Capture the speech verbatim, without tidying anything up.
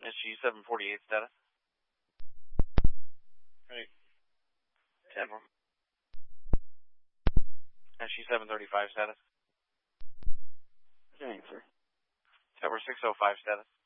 S G seven forty-eight status. Right. ten four. S G seven thirty-five status. Okay, sir. Tower six oh five status.